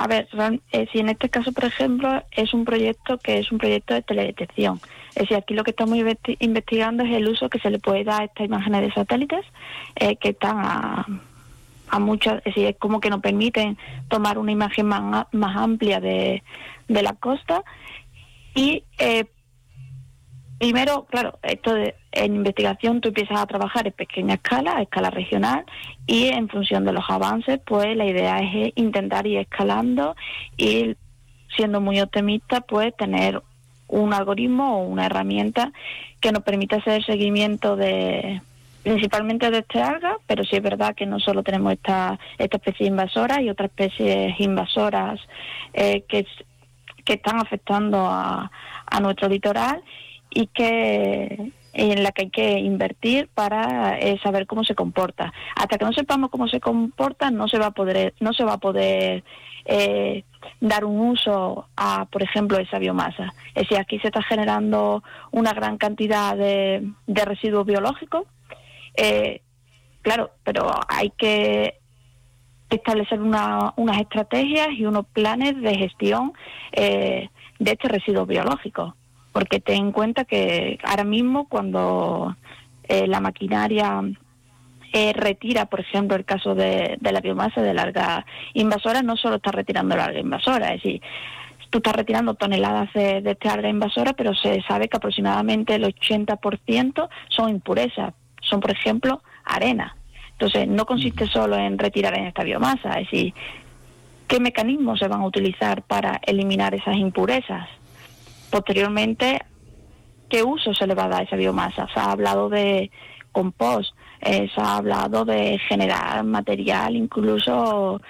ver, si en este caso, por ejemplo, es un proyecto de teledetección. Es decir, aquí lo que estamos investigando es el uso que se le puede dar a estas imágenes de satélites que están a muchas, es decir, es como que nos permiten tomar una imagen más amplia de la costa y primero, claro, en investigación tú empiezas a trabajar en pequeña escala, a escala regional, y en función de los avances, pues la idea es intentar ir escalando y, siendo muy optimista, pues tener un algoritmo o una herramienta que nos permita hacer seguimiento principalmente de este alga, pero sí es verdad que no solo tenemos esta especie invasora y otras especies invasoras que están afectando a nuestro litoral, y que en la que hay que invertir para saber cómo se comporta. Hasta que no sepamos cómo se comporta, no se va a poder dar un uso a, por ejemplo, esa biomasa. Es decir, aquí se está generando una gran cantidad de residuos biológicos, claro, pero hay que establecer unas estrategias y unos planes de gestión de este residuo biológico. Porque ten en cuenta que ahora mismo cuando la maquinaria retira, por ejemplo, el caso de la biomasa de la alga invasora, no solo está retirando la alga invasora, es decir, tú estás retirando toneladas de esta alga invasora, pero se sabe que aproximadamente el 80% son impurezas, son, por ejemplo, arena. Entonces, no consiste solo en retirar en esta biomasa, es decir, ¿qué mecanismos se van a utilizar para eliminar esas impurezas? Posteriormente, ¿qué uso se le va a dar a esa biomasa? Se ha hablado de compost, se ha hablado de generar material incluso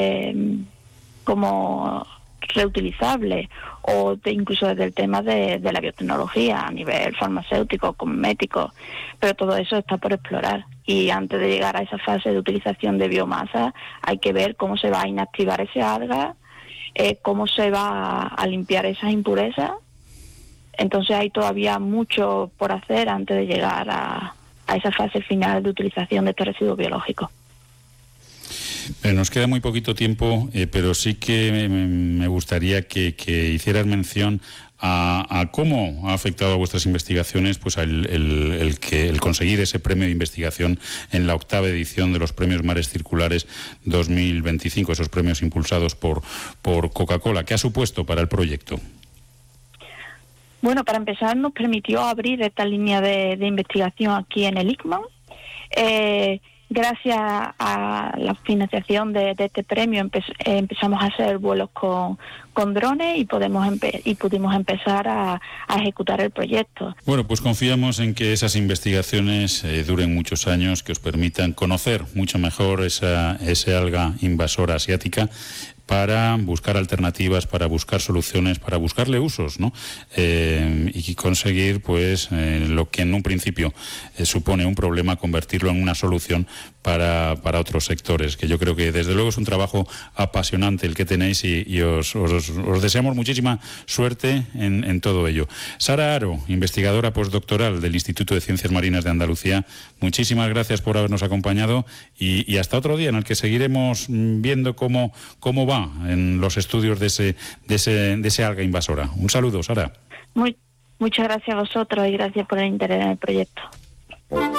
como reutilizable, o incluso desde el tema de la biotecnología a nivel farmacéutico, cosmético, pero todo eso está por explorar. Y antes de llegar a esa fase de utilización de biomasa, hay que ver cómo se va a inactivar ese alga, cómo se va a limpiar esas impurezas. Entonces hay todavía mucho por hacer antes de llegar a esa fase final de utilización de este residuo biológico. Nos queda muy poquito tiempo, pero sí que me gustaría que hicieras mención a cómo ha afectado a vuestras investigaciones pues el conseguir ese premio de investigación en la 8ª edición de los Premios Mares Circulares 2025, esos premios impulsados por Coca-Cola. ¿Qué ha supuesto para el proyecto? Bueno, para empezar, nos permitió abrir esta línea de investigación aquí en el ICMAN. Gracias a la financiación de este premio empezamos a hacer vuelos con drones y pudimos empezar a ejecutar el proyecto. Bueno, pues confiamos en que esas investigaciones duren muchos años, que os permitan conocer mucho mejor ese alga invasora asiática, para buscar alternativas, para buscar soluciones, para buscarle usos, ¿no? Y conseguir, pues, lo que en un principio supone un problema, convertirlo en una solución para otros sectores, que yo creo que desde luego es un trabajo apasionante el que tenéis y os deseamos muchísima suerte en todo ello. Sara Haro, investigadora postdoctoral del Instituto de Ciencias Marinas de Andalucía, muchísimas gracias por habernos acompañado y hasta otro día en el que seguiremos viendo cómo va en los estudios de ese alga invasora. Un saludo, Sara. Muchas gracias a vosotros y gracias por el interés en el proyecto.